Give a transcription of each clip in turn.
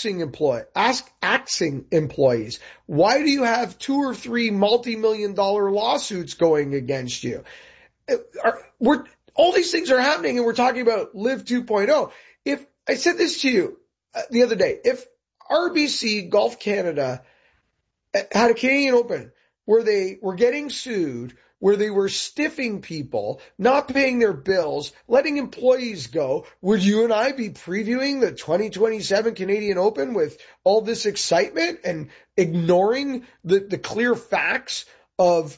axing employees? Why do you have 2 or 3 multi-million-dollar lawsuits going against you? All these things are happening, and we're talking about Live 2.0. If I said this to you the other day, if RBC Golf Canada had a Canadian Open where they were getting sued, where they were stiffing people, not paying their bills, letting employees go, would you and I be previewing the 2027 Canadian Open with all this excitement and ignoring the clear facts of,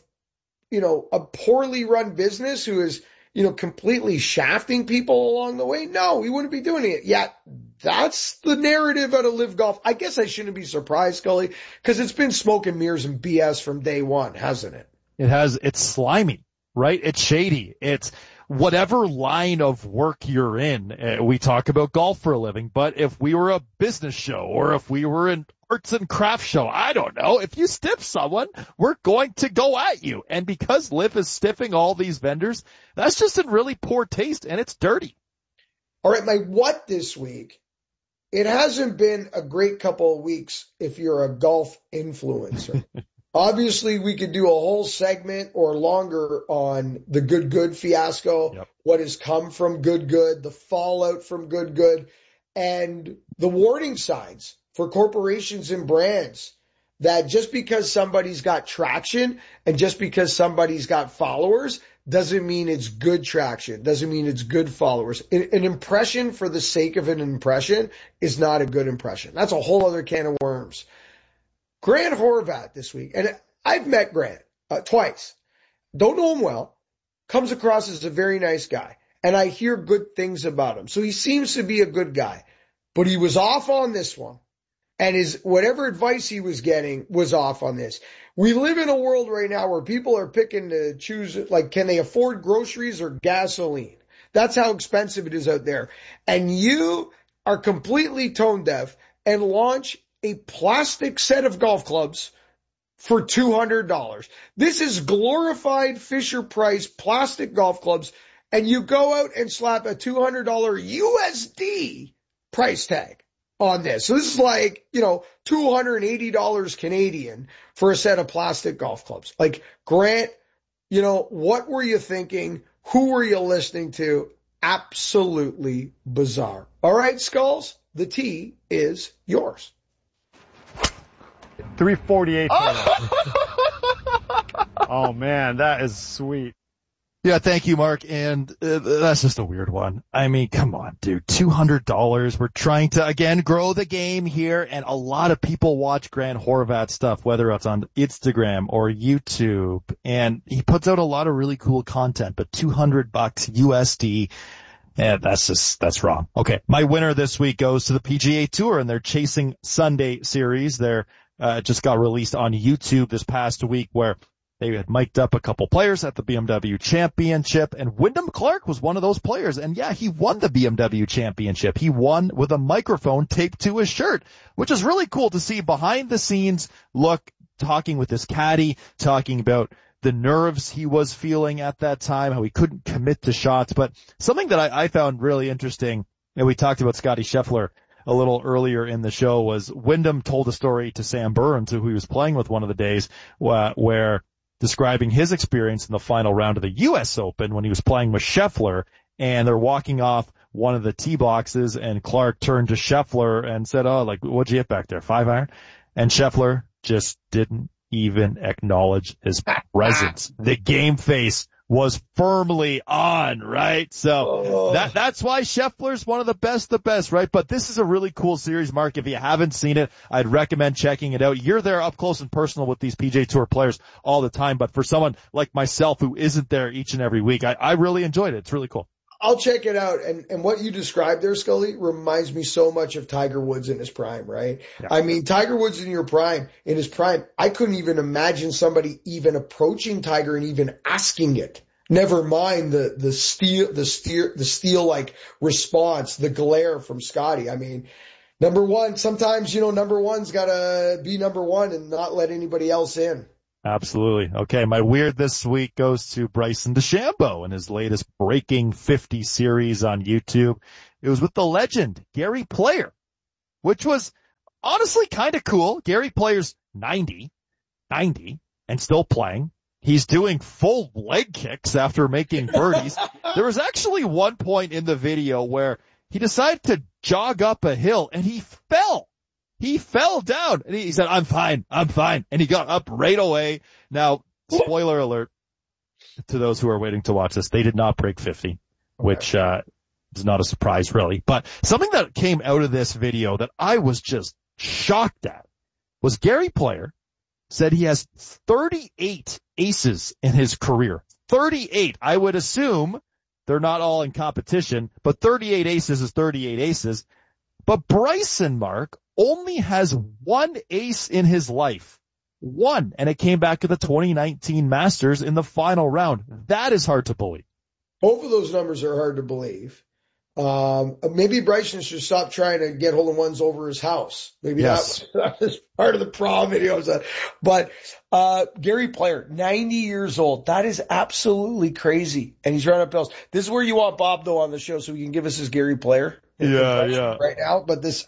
a poorly run business who is, completely shafting people along the way? No, we wouldn't be doing it. Yet that's the narrative out of Live Golf. I guess I shouldn't be surprised, Scully, because it's been smoke and mirrors and BS from day one, hasn't it? It has. It's slimy, right? It's shady. It's whatever line of work you're in. We talk about golf for a living, but if we were a business show or if we were an arts and crafts show, I don't know. If you stiff someone, we're going to go at you. And because Liv is stiffing all these vendors, that's just in really poor taste, and it's dirty. All right, my what this week? It hasn't been a great couple of weeks if you're a golf influencer. Obviously, we could do a whole segment or longer on the Good fiasco, yep. What has come from Good, the fallout from Good, and the warning signs for corporations and brands that just because somebody's got traction and just because somebody's got followers doesn't mean it's good traction, doesn't mean it's good followers. An impression for the sake of an impression is not a good impression. That's a whole other can of worms. Grant Horvat this week, and I've met Grant twice. Don't know him well. Comes across as a very nice guy, and I hear good things about him. So he seems to be a good guy, but he was off on this one. And whatever advice he was getting was off on this. We live in a world right now where people are picking to choose, like, can they afford groceries or gasoline? That's how expensive it is out there. And you are completely tone deaf and launch a plastic set of golf clubs for $200. This is glorified Fisher-Price plastic golf clubs, and you go out and slap a $200 USD price tag on this. So this is like, $280 Canadian for a set of plastic golf clubs. Like, Grant, what were you thinking? Who were you listening to? Absolutely bizarre. All right, Skulls, the tee is yours. 348. Oh man, that is sweet. Yeah, thank you, Mark. And that's just a weird one. I mean, come on, dude. $200. We're trying to, again, grow the game here. And a lot of people watch Grant Horvat stuff, whether it's on Instagram or YouTube. And he puts out a lot of really cool content, but $200 USD. Yeah, that's wrong. Okay. My winner this week goes to the PGA Tour and their Chasing Sunday series. They're, just got released on YouTube this past week, where they had mic'd up a couple players at the BMW Championship, and Wyndham Clark was one of those players. And yeah, he won the BMW Championship. He won with a microphone taped to his shirt, which is really cool to see behind the scenes look, talking with his caddy, talking about the nerves he was feeling at that time, how he couldn't commit to shots. But something that I found really interesting, and we talked about Scotty Scheffler a little earlier in the show, was Wyndham told a story to Sam Burns, who he was playing with one of the days, where describing his experience in the final round of the U.S. Open when he was playing with Scheffler, and they're walking off one of the tee boxes, and Clark turned to Scheffler and said, what'd you hit back there, 5-iron? And Scheffler just didn't even acknowledge his presence. The game face was firmly on, right? So that's why Scheffler's one of the best, right? But this is a really cool series, Mark. If you haven't seen it, I'd recommend checking it out. You're there up close and personal with these PGA Tour players all the time, but for someone like myself who isn't there each and every week, I really enjoyed it. It's really cool. I'll check it out. And what you described there, Scully, reminds me so much of Tiger Woods in his prime, right? Yeah. I mean, Tiger Woods in his prime, I couldn't even imagine somebody even approaching Tiger and even asking it. Never mind the steel like response, the glare from Scotty. I mean, number one, sometimes, number one's gotta be number one and not let anybody else in. Absolutely. Okay, my weird this week goes to Bryson DeChambeau and his latest Breaking 50 series on YouTube. It was with the legend, Gary Player, which was honestly kind of cool. Gary Player's 90, and still playing. He's doing full leg kicks after making birdies. There was actually one point in the video where he decided to jog up a hill and he fell. He fell down and he said, I'm fine. And he got up right away. Now, spoiler alert to those who are waiting to watch this. They did not break 50, which, is not a surprise really. But something that came out of this video that I was just shocked at was Gary Player said he has 38 aces in his career. 38. I would assume they're not all in competition, but 38 aces is 38 aces. But Bryson, Mark, only has one ace in his life. One. And it came back at the 2019 Masters in the final round. That is hard to believe. Both of those numbers are hard to believe. Maybe Bryson should stop trying to get hole-in-ones over his house. Maybe that was part of the problem videos. But, Gary Player, 90 years old. That is absolutely crazy. And he's running up hills. This is where you want Bob, though, on the show so he can give us his Gary Player. Yeah. Right now. But this,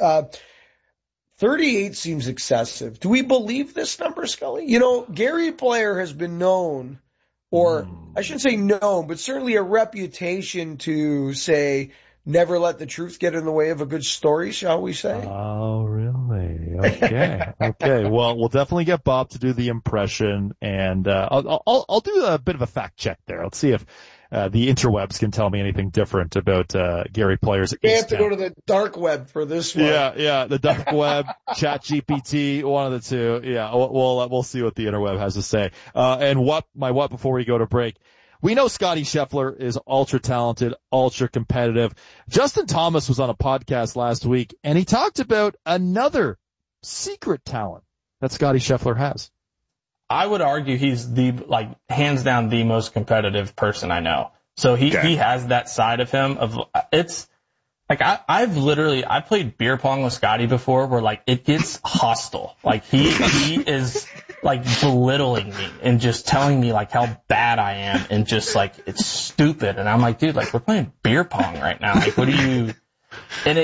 38 seems excessive. Do we believe this number, Scully? You know, Gary Player has been known, or I shouldn't say known, but certainly a reputation to say, never let the truth get in the way of a good story, shall we say? Oh, really? Okay. Okay. Well, we'll definitely get Bob to do the impression, and I'll do a bit of a fact check there. Let's see if the interwebs can tell me anything different about Gary Player's. You have to go to the dark web for this one. Yeah, the dark web, ChatGPT, one of the two. Yeah, we'll see what the interweb has to say. And what before we go to break. We know Scotty Scheffler is ultra talented, ultra competitive. Justin Thomas was on a podcast last week, and he talked about another secret talent that Scotty Scheffler has. I would argue he's hands down the most competitive person I know. So he has that side of him it's like I played beer pong with Scotty before where it gets hostile. He is belittling me and just telling me how bad I am and just it's stupid. And I'm like, dude, we're playing beer pong right now. What do you, and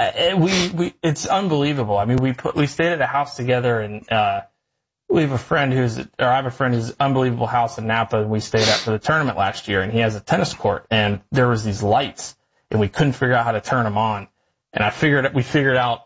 it's unbelievable. I mean, we stayed at a house together and, I have a friend who's unbelievable house in Napa and we stayed at for the tournament last year, and he has a tennis court and there was these lights and we couldn't figure out how to turn them on. And we figured out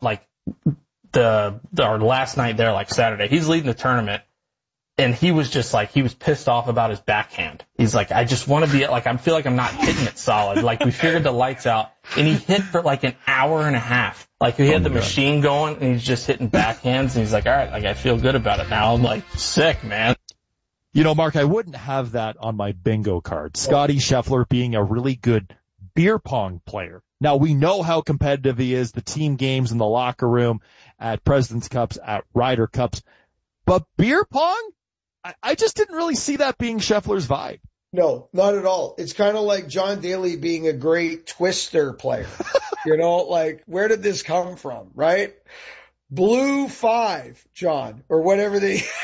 our last night there, Saturday, he's leading the tournament and he was just he was pissed off about his backhand. He's like, I just want to be I feel like I'm not hitting it solid. We figured the lights out and he hit for an hour and a half. He had the machine going and he's just hitting backhands and he's like, all right, I feel good about it now. I'm sick, man. You know, Mark, I wouldn't have that on my bingo card. Scotty Scheffler being a really good beer pong player. Now, we know how competitive he is, the team games in the locker room, at President's Cups, at Ryder Cups. But beer pong? I just didn't really see that being Scheffler's vibe. No, not at all. It's kind of like John Daly being a great twister player. Where did this come from, right? Blue 5, John, or whatever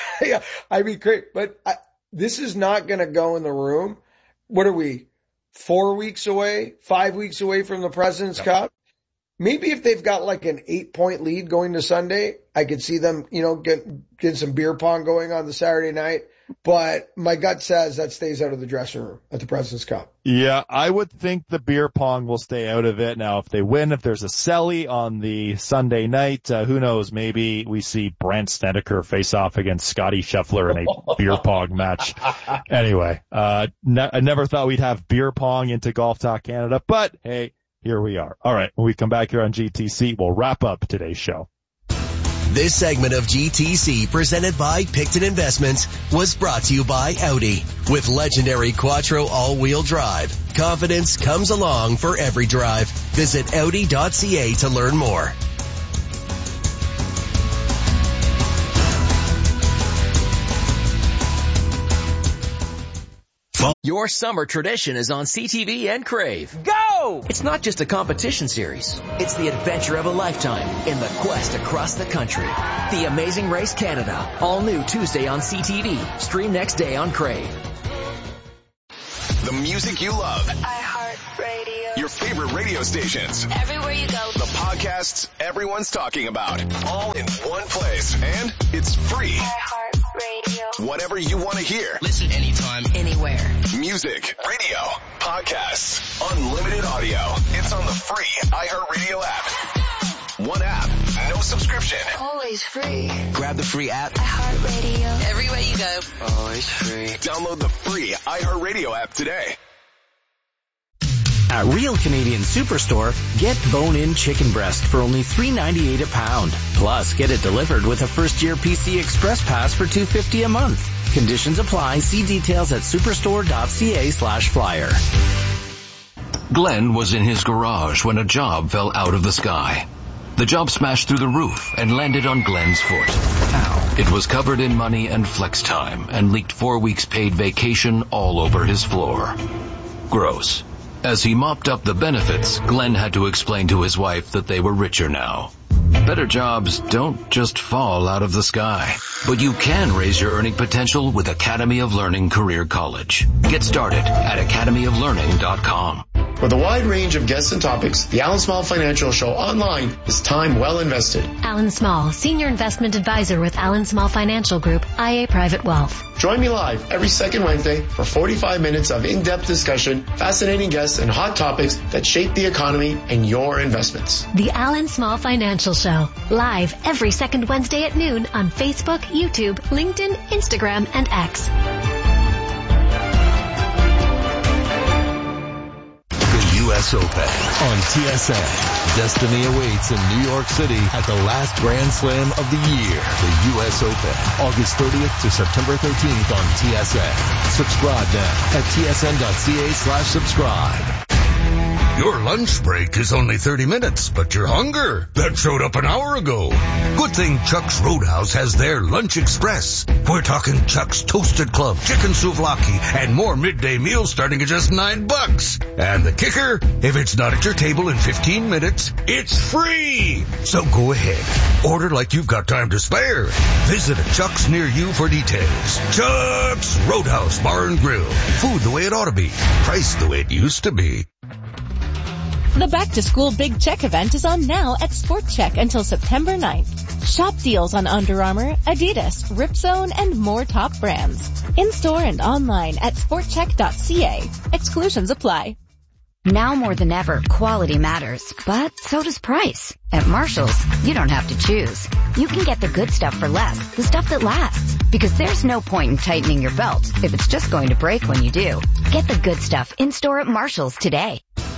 great. But this is not going to go in the room. What are we, 4 weeks away, 5 weeks away from the President's Cup? Maybe if they've got an 8-point lead going to Sunday, I could see them, get some beer pong going on the Saturday night. But my gut says that stays out of the dressing room at the President's Cup. Yeah, I would think the beer pong will stay out of it. Now, if they win, if there's a selly on the Sunday night, who knows? Maybe we see Brandt Snedeker face off against Scotty Scheffler in a beer pong match. Anyway, I never thought we'd have beer pong into Golf Talk Canada, but hey, here we are. All right, when we come back here on GTC, we'll wrap up today's show. This segment of GTC, presented by Picton Investments, was brought to you by Audi. With legendary Quattro all-wheel drive, confidence comes along for every drive. Visit Audi.ca to learn more. Your summer tradition is on CTV and Crave. Go! It's not just a competition series. It's the adventure of a lifetime in the quest across the country. The Amazing Race Canada. All new Tuesday on CTV. Stream next day on Crave. The music you love. iHeartRadio. Your favorite radio stations. Everywhere you go. The podcasts everyone's talking about. All in one place. And it's free. iHeartRadio. Whatever you want to hear. Listen anytime, anywhere. Music, radio, podcasts, unlimited audio. It's on the free iHeartRadio app. One app, no subscription. Always free. Grab the free app. iHeartRadio. Everywhere you go. Always free. Download the free iHeartRadio app today. At Real Canadian Superstore, get bone-in chicken breast for only $3.98 a pound. Plus, get it delivered with a first-year PC Express Pass for $2.50 a month. Conditions apply. See details at superstore.ca/flyer. Glenn was in his garage when a job fell out of the sky. The job smashed through the roof and landed on Glenn's foot. Ow. It was covered in money and flex time and leaked 4 weeks paid vacation all over his floor. Gross. As he mopped up the benefits, Glenn had to explain to his wife that they were richer now. Better jobs don't just fall out of the sky, but you can raise your earning potential with Academy of Learning Career College. Get started at academyoflearning.com. With a wide range of guests and topics, the Alan Small Financial Show online is time well invested. Alan Small, Senior Investment Advisor with Alan Small Financial Group, IA Private Wealth. Join me live every second Wednesday for 45 minutes of in-depth discussion, fascinating guests, and hot topics that shape the economy and your investments. The Alan Small Financial Show, live every second Wednesday at noon on Facebook, YouTube, LinkedIn, Instagram, and X. U.S. Open on TSN. Destiny awaits in New York City at the last Grand Slam of the year. The U.S. Open, August 30th to September 13th on TSN. Subscribe now at tsn.ca/subscribe. Your lunch break is only 30 minutes, but your hunger, that showed up an hour ago. Good thing Chuck's Roadhouse has their Lunch Express. We're talking Chuck's Toasted Club, chicken souvlaki, and more midday meals starting at just $9. And the kicker, if it's not at your table in 15 minutes, it's free. So go ahead, order like you've got time to spare. Visit a Chuck's near you for details. Chuck's Roadhouse Bar and Grill. Food the way it ought to be. Price the way it used to be. The Back to School Big Check event is on now at Sport Check until September 9th. Shop deals on Under Armour, Adidas, Ripzone, and more top brands. In-store and online at sportcheck.ca. Exclusions apply. Now more than ever, quality matters, but so does price. At Marshall's, you don't have to choose. You can get the good stuff for less, the stuff that lasts. Because there's no point in tightening your belt if it's just going to break when you do. Get the good stuff in-store at Marshall's today.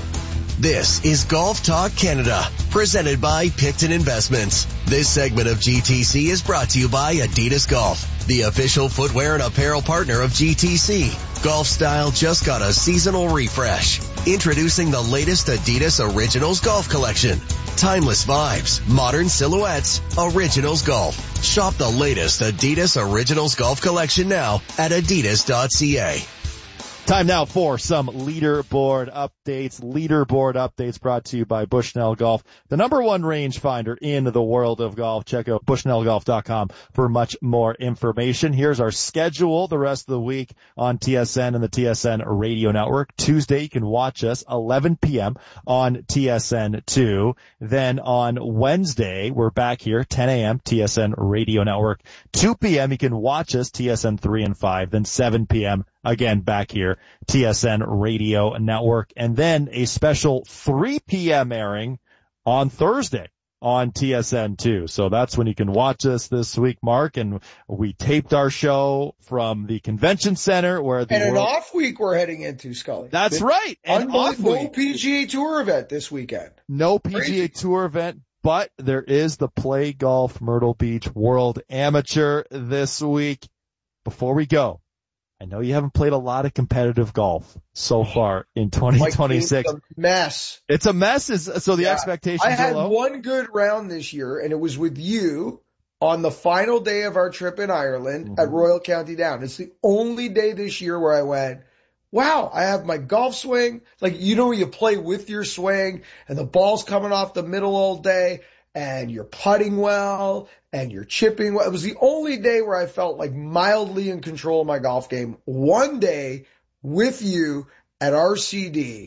This is Golf Talk Canada, presented by Picton Investments. This segment of GTC is brought to you by Adidas Golf, the official footwear and apparel partner of GTC. Golf style just got a seasonal refresh. Introducing the latest Adidas Originals Golf Collection. Timeless vibes, modern silhouettes, Originals Golf. Shop the latest Adidas Originals Golf Collection now at adidas.ca. Time now for some leaderboard updates. Leaderboard updates brought to you by Bushnell Golf, the #1 rangefinder in the world of golf. Check out bushnellgolf.com for much more information. Here's our schedule the rest of the week on TSN and the TSN Radio Network. Tuesday, you can watch us 11 p.m. on TSN2. Then on Wednesday, we're back here 10 a.m. TSN Radio Network. 2 p.m. you can watch us TSN 3 and 5. Then 7 p.m. again back here, TSN Radio Network. And then a special 3 p.m. airing on Thursday on TSN2. So that's when you can watch us this week, Mark. And we taped our show from the convention center where the an off week we're heading into, Scully. That's right. An off week. No PGA Tour event this weekend. No PGA Tour event. But there is the Play Golf Myrtle Beach World Amateur this week. Before we go, I know you haven't played a lot of competitive golf so far in 2026. It's a mess. It's a mess. So the expectations I had are low? one good round this year, and it was with you on the final day of our trip in Ireland at Royal County Down. It's the only day this year where I went, wow, I have my golf swing. Like, you know, you play with your swing and the ball's coming off the middle all day and you're putting well and you're chipping well. It was the only day where I felt like mildly in control of my golf game. One day with you at RCD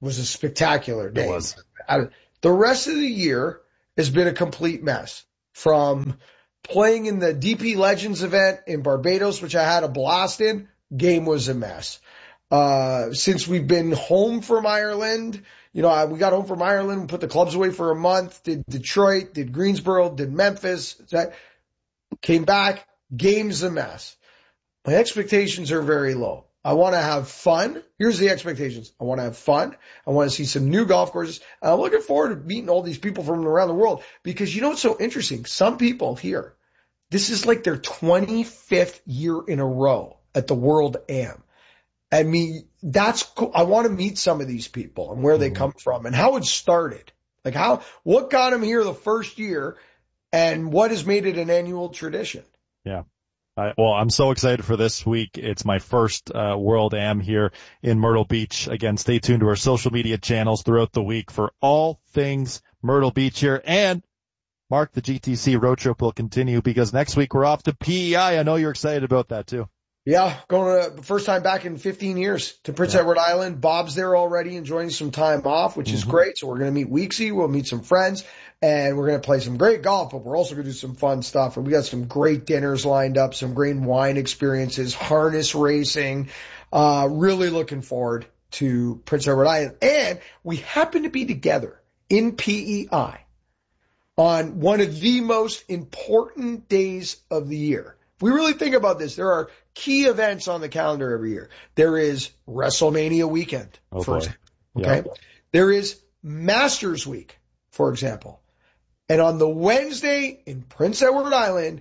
was a spectacular day. It was. The rest of the year has been a complete mess. From playing in the DP Legends event in Barbados, which I had a blast in, game was a mess. Since we've been home from Ireland, we got home from Ireland, we put the clubs away for a month, did Detroit, did Greensboro, did Memphis, came back, game's a mess. My expectations are very low. I want to have fun. Here's the expectations. I want to have fun. I want to see some new golf courses. And I'm looking forward to meeting all these people from around the world because what's so interesting? Some people here, this is like their 25th year in a row at the World Am. I mean, that's cool. I want to meet some of these people and where they come from and how it started. Like what got them here the first year and what has made it an annual tradition. Yeah. I'm so excited for this week. It's my first World Am here in Myrtle Beach. Again, stay tuned to our social media channels throughout the week for all things Myrtle Beach here. And Mark, the GTC road trip will continue because next week we're off to PEI. I know you're excited about that too. Yeah, going to first time back in 15 years to Prince Edward Island. Bob's there already enjoying some time off, which is great. So we're going to meet Weeksy. We'll meet some friends and we're going to play some great golf, but we're also going to do some fun stuff. And we got some great dinners lined up, some great wine experiences, harness racing. Really looking forward to Prince Edward Island. And we happen to be together in PEI on one of the most important days of the year. If we really think about this, there are key events on the calendar every year. There is WrestleMania weekend, for example. Okay. Yeah. There is Masters Week, for example. And on the Wednesday in Prince Edward Island,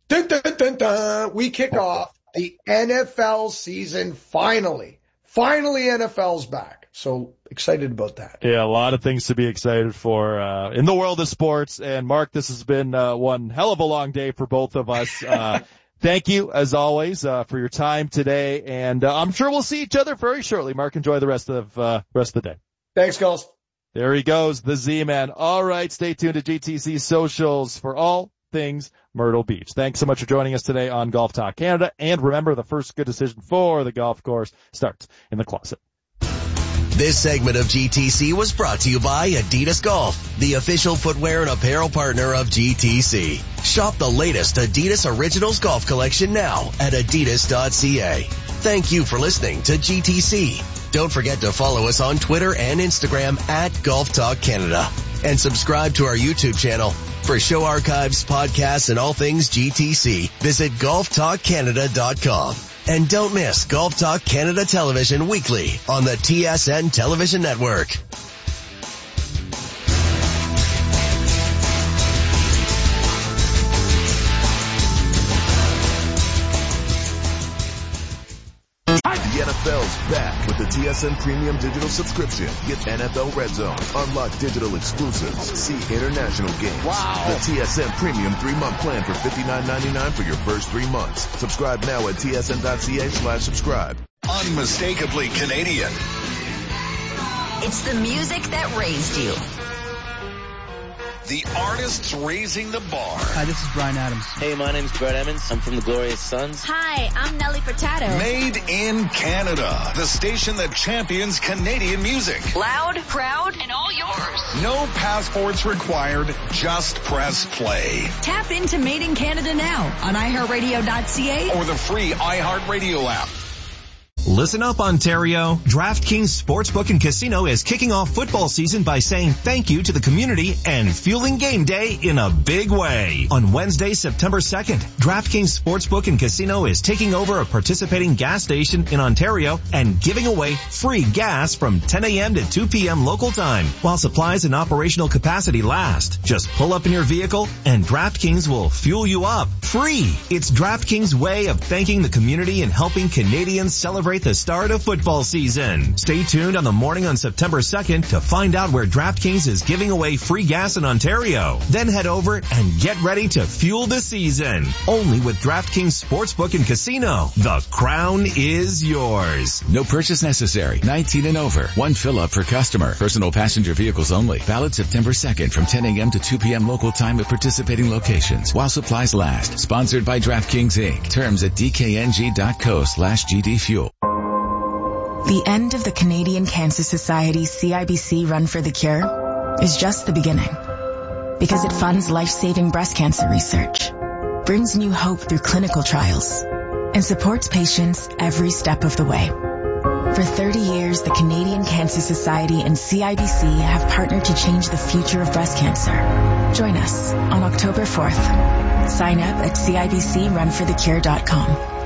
we kick off the NFL season finally. Finally, NFL's back. So excited about that. Yeah, a lot of things to be excited for in the world of sports. And Mark, this has been one hell of a long day for both of us. Thank you, as always, for your time today. And I'm sure we'll see each other very shortly. Mark, enjoy the rest of the day. Thanks, Gulls. There he goes, the Z-Man. All right, stay tuned to GTC socials for all things Myrtle Beach. Thanks so much for joining us today on Golf Talk Canada. And remember, the first good decision for the golf course starts in the closet. This segment of GTC was brought to you by Adidas Golf, the official footwear and apparel partner of GTC. Shop the latest Adidas Originals golf collection now at adidas.ca. Thank you for listening to GTC. Don't forget to follow us on Twitter and Instagram at Golf Talk Canada. And subscribe to our YouTube channel. For show archives, podcasts, and all things GTC, visit golftalkcanada.com. And don't miss Golf Talk Canada Television weekly on the TSN Television Network. The NFL's back with the TSN Premium Digital subscription. Get NFL Red Zone, unlock digital exclusives, see international games. Wow! The TSN Premium 3-month plan for $59.99 for your first 3 months. Subscribe now at tsn.ca/subscribe. Unmistakably Canadian. It's the music that raised you. The artists raising the bar. Hi, this is Bryan Adams. Hey, my name's Brett Emmons. I'm from the Glorious Sons. Hi, I'm Nelly Furtado. Made in Canada. The station that champions Canadian music. Loud, proud, and all yours. No passports required. Just press play. Tap into Made in Canada now on iHeartRadio.ca or the free iHeartRadio app. Listen up, Ontario. DraftKings Sportsbook and Casino is kicking off football season by saying thank you to the community and fueling game day in a big way. On Wednesday, September 2nd, DraftKings Sportsbook and Casino is taking over a participating gas station in Ontario and giving away free gas from 10 a.m. to 2 p.m. local time while supplies and operational capacity last. Just pull up in your vehicle and DraftKings will fuel you up free. It's DraftKings' way of thanking the community and helping Canadians celebrate the start of football season. Stay tuned on the morning on September 2nd to find out where DraftKings is giving away free gas in Ontario. Then head over and get ready to fuel the season. Only with DraftKings Sportsbook and Casino. The crown is yours. No purchase necessary. 19 and over. One fill-up per customer. Personal passenger vehicles only. Valid September 2nd from 10 a.m. to 2 p.m. local time at participating locations while supplies last. Sponsored by DraftKings Inc. Terms at dkng.co/GDfuel. The end of the Canadian Cancer Society CIBC Run for the Cure is just the beginning, because it funds life-saving breast cancer research, brings new hope through clinical trials, and supports patients every step of the way. For 30 years, the Canadian Cancer Society and CIBC have partnered to change the future of breast cancer. Join us on October 4th. Sign up at CIBCRunforthecure.com.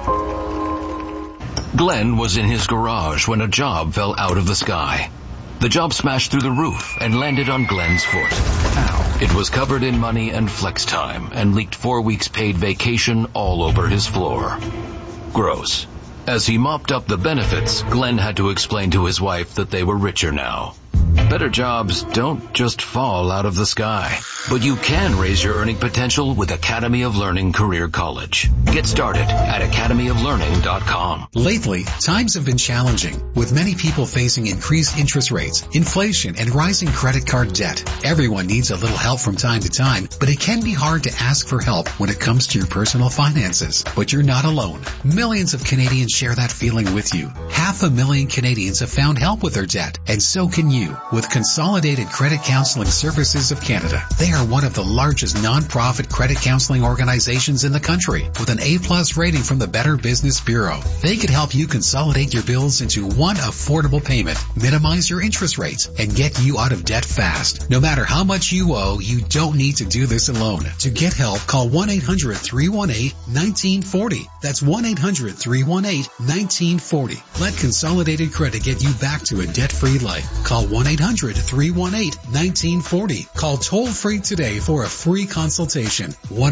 Glenn was in his garage when a job fell out of the sky. The job smashed through the roof and landed on Glenn's foot. Ow. It was covered in money and flex time and leaked 4 weeks paid vacation all over his floor. Gross. As he mopped up the benefits, Glenn had to explain to his wife that they were richer now. Better jobs don't just fall out of the sky, but you can raise your earning potential with Academy of Learning Career College. Get started at academyoflearning.com. Lately, times have been challenging, with many people facing increased interest rates, inflation, and rising credit card debt. Everyone needs a little help from time to time, but it can be hard to ask for help when it comes to your personal finances. But you're not alone. Millions of Canadians share that feeling with you. 500,000 Canadians have found help with their debt, and so can you. With Consolidated Credit Counseling Services of Canada. They are one of the largest non-profit credit counseling organizations in the country, with an A+ rating from the Better Business Bureau. They could help you consolidate your bills into one affordable payment, minimize your interest rates, and get you out of debt fast. No matter how much you owe, you don't need to do this alone. To get help, call 1-800-318-1940. That's 1-800-318-1940. Let Consolidated Credit get you back to a debt-free life. Call 1-800-318-1940. Call toll-free today for a free consultation.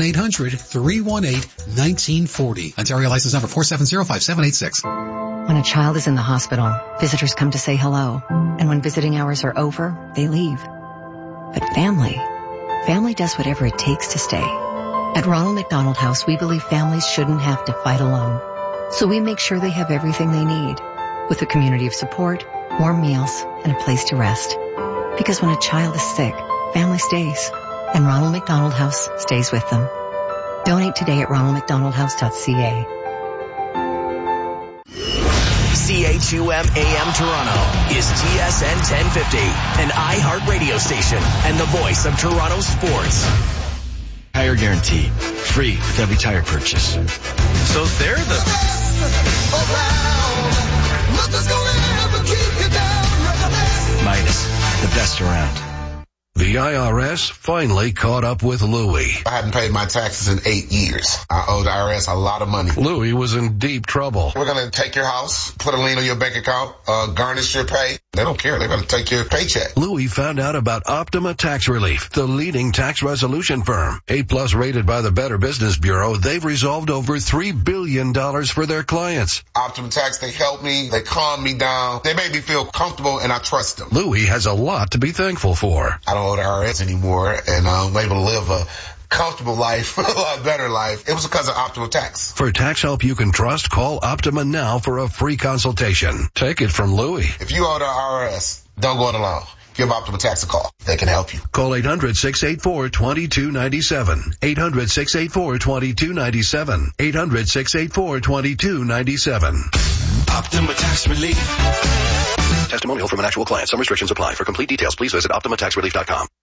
1-800-318-1940. Ontario license number 4705786. When a child is in the hospital, visitors come to say hello. And when visiting hours are over, they leave. But family does whatever it takes to stay. At Ronald McDonald House, we believe families shouldn't have to fight alone. So we make sure they have everything they need, with a community of support, warm meals, and a place to rest. Because when a child is sick, family stays, and Ronald McDonald House stays with them. Donate today at ronaldmcdonaldhouse.ca. CHUM AM Toronto is TSN 1050, an iHeart radio station and the voice of Toronto sports. Tire guarantee, free with every tire purchase. So they're the... Midas, the best around. The IRS finally caught up with Louie. I hadn't paid my taxes in 8 years. I owe the IRS a lot of money. Louie was in deep trouble. We're going to take your house, put a lien on your bank account, garnish your pay. They don't care. They're going to take your paycheck. Louie found out about Optima Tax Relief, the leading tax resolution firm. A+ rated by the Better Business Bureau, they've resolved over $3 billion for their clients. Optima Tax, they help me. They calm me down. They make me feel comfortable, and I trust them. Louie has a lot to be thankful for. I don't owe the IRS anymore, and I'm able to live a comfortable life, a lot better life. It was because of Optima Tax. For tax help you can trust, call Optima now for a free consultation. Take it from Louie. If you owe the IRS, don't go it alone. Give Optima Tax a call. They can help you. Call 800-684-2297. 800-684-2297. 800-684-2297. Optima Tax Relief. Testimonial from an actual client. Some restrictions apply. For complete details, please visit OptimaTaxRelief.com.